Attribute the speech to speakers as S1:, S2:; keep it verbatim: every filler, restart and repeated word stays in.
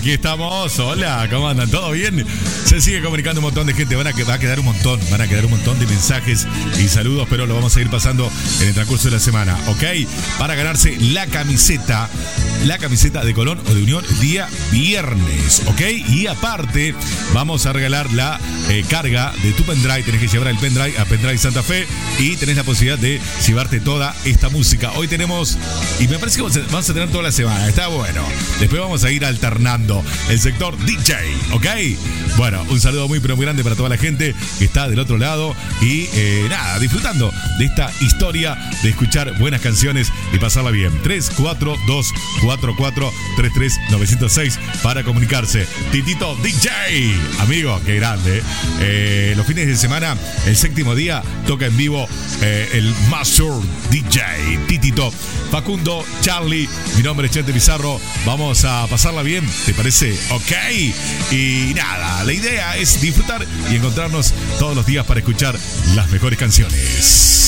S1: Aquí estamos. Hola, ¿cómo andan? ¿Todo bien? Se sigue comunicando un montón de gente. Van a, va a quedar un montón, van a quedar un montón de mensajes y saludos, pero lo vamos a ir pasando en el transcurso de la semana, ¿ok? Para ganarse la camiseta, la camiseta de Colón o de Unión el día viernes, ¿ok? Y aparte, vamos a regalar la eh, carga de tu pendrive. Tenés que llevar el pendrive a Pendrive Santa Fe y tenés la posibilidad de llevarte toda esta música. Hoy tenemos, y me parece que vamos a, vamos a tener toda la semana, está bueno. Después vamos a ir alternando el sector D J, ¿ok? Bueno, un saludo muy pero muy grande para toda la gente que está del otro lado y eh, nada, disfrutando de esta historia de escuchar buenas canciones y pasarla bien. tres cuatro dos cuatro cuatro tres tres nueve cero seis para comunicarse. Titito D J, amigo, qué grande. Eh, los fines de semana, el séptimo día, toca en vivo eh, el Master D J Titito. Facundo, Charlie, mi nombre es Chente Pizarro. Vamos a pasarla bien, ¿te parece? Ok. Y nada, la idea es disfrutar y encontrarnos todos los días para escuchar las mejores canciones.